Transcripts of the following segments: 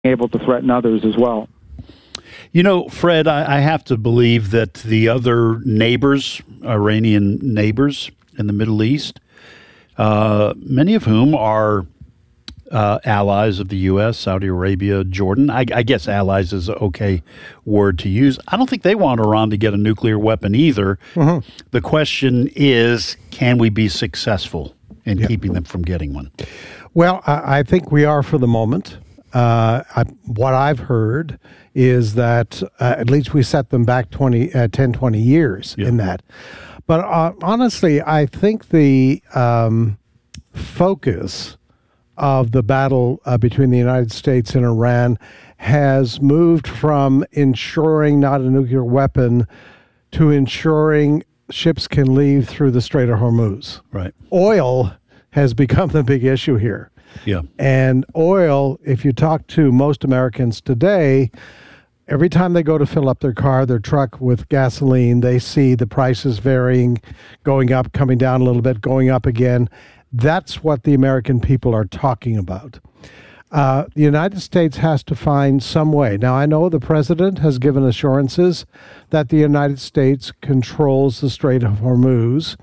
able to threaten others as well. You know, Fred, I have to believe that the other neighbors, Iranian neighbors in the Middle East, many of whom are allies of the U.S., Saudi Arabia, Jordan. I guess allies is an okay word to use. I don't think they want Iran to get a nuclear weapon either. Mm-hmm. The question is, can we be successful in keeping them from getting one? Well, I think we are for the moment. What I've heard is that at least we set them back 10, 20 years in that. But honestly, I think the focus of the battle between the United States and Iran has moved from ensuring not a nuclear weapon to ensuring ships can leave through the Strait of Hormuz. Right. Oil has become the big issue here. Yeah. And oil, if you talk to most Americans today, every time they go to fill up their car, their truck with gasoline, they see the prices varying, going up, coming down a little bit, going up again. That's what the American people are talking about. The United States has to find some way. Now, I know the president has given assurances that the United States controls the Strait of Hormuz.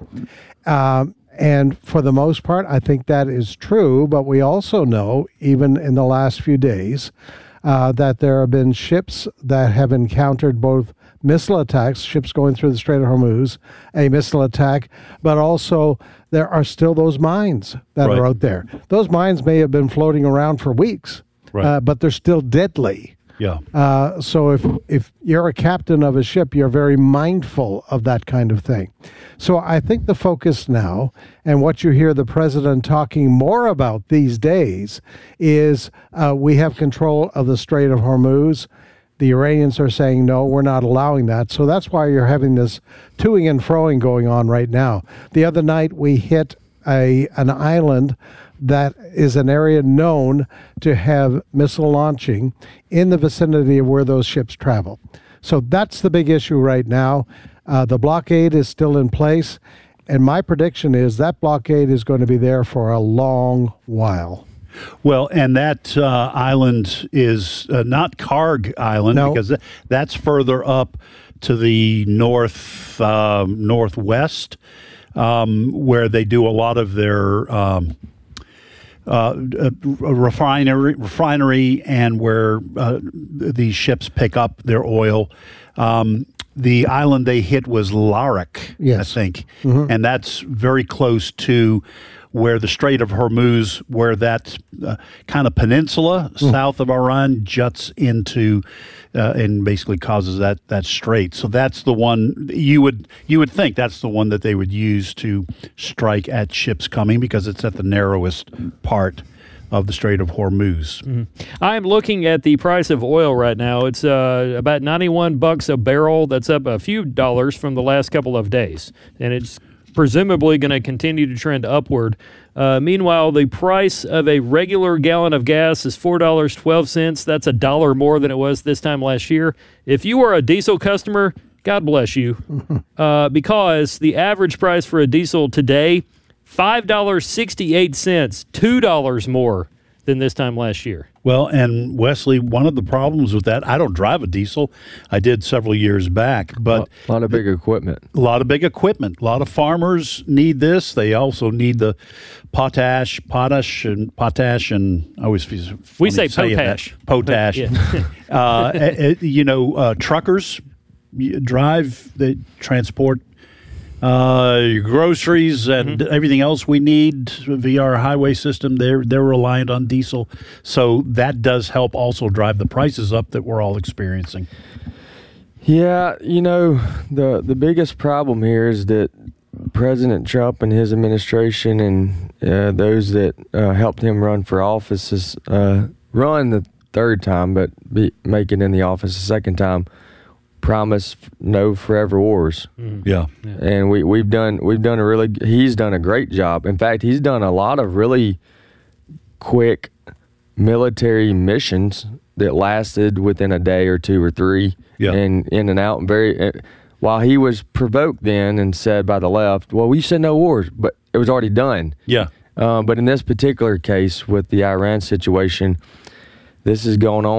And for the most part, I think that is true. But we also know, even in the last few days, that there have been ships that have encountered both missile attacks, ships going through the Strait of Hormuz, a missile attack, but also there are still those mines that are out there. Those mines may have been floating around for weeks, but they're still deadly. Yeah. So if you're a captain of a ship, you're very mindful of that kind of thing. So I think the focus now, and what you hear the president talking more about these days, is we have control of the Strait of Hormuz. The Iranians are saying, no, we're not allowing that. So that's why you're having this toing and froing going on right now. The other night, we hit an island that is an area known to have missile launching in the vicinity of where those ships travel. So that's the big issue right now. The blockade is still in place. And my prediction is that blockade is going to be there for a long while. Well, and that island is not Karg Island, because that's further up to the northwest, where they do a lot of their refinery and where these ships pick up their oil. The island they hit was Larak, I think, and that's very close to where the Strait of Hormuz, where that kind of peninsula south of Iran juts into and basically causes that strait. So that's the one you would think that's the one that they would use to strike at ships coming, because it's at the narrowest part of the Strait of Hormuz. Mm-hmm. I'm looking at the price of oil right now. It's about $91 a barrel. That's up a few dollars from the last couple of days, and it's presumably going to continue to trend upward. Meanwhile, the price of a regular gallon of gas is $4.12. That's $1 more than it was this time last year. If you are a diesel customer, God bless you, because the average price for a diesel today, $5.68, $2 more than this time last year. Well, and Wesley, one of the problems with that, I don't drive a diesel. I did several years back, but a lot of big equipment. A lot of big equipment. A lot of farmers need this. They also need the potash, and I always we say potash. Potash. Truckers they transport your groceries and everything else we need via our highway system. They're reliant on diesel, so that does help also drive the prices up that we're all experiencing. Yeah, the biggest problem here is that President Trump and his administration and those that helped him run for office run the third time, but make it in the office the second time, promise no forever wars. Yeah. And he's done a great job. In fact, he's done a lot of really quick military missions that lasted within a day or two or three, and in and out. And while he was provoked then and said by the left, well, we said no wars, but it was already done. Yeah. But in this particular case with the Iran situation, this is going on